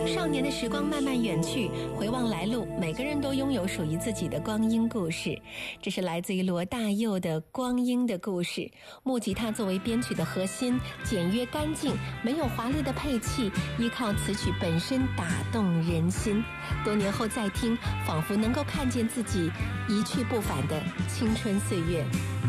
少年的时光慢慢远去，回望来路，每个人都拥有属于自己的光阴故事。这是来自于罗大佑的《光阴的故事》。木吉他作为编曲的核心，简约干净，没有华丽的配器，依靠词曲本身打动人心。多年后再听，仿佛能够看见自己一去不返的青春岁月。